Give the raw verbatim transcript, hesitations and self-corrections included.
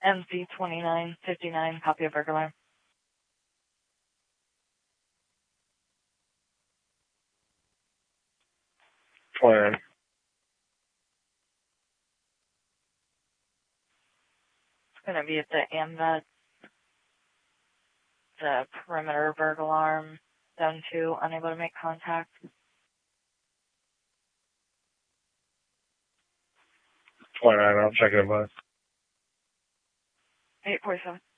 M C twenty-nine fifty-nine, copy of burglar alarm. twenty-nine. It's going to be at the AMVET, the perimeter burglar alarm, zone two, unable to make contact. twenty-nine, I'll check it in, bud. eight forty-seven.